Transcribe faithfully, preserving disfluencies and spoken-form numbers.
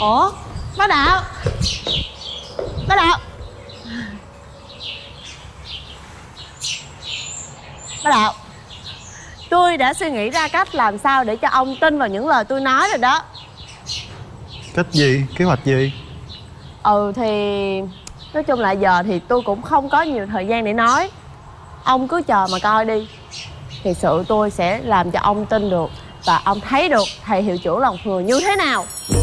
Ủa, bác Đạo. Bác Đạo. Bác Đạo, tôi đã suy nghĩ ra cách làm sao để cho ông tin vào những lời tôi nói rồi đó. Cách gì? Kế hoạch gì? Ừ thì nói chung là giờ thì tôi cũng không có nhiều thời gian để nói. Ông cứ chờ mà coi đi. Thì sự tôi sẽ làm cho ông tin được và ông thấy được thầy hiệu trưởng lòng người như thế nào.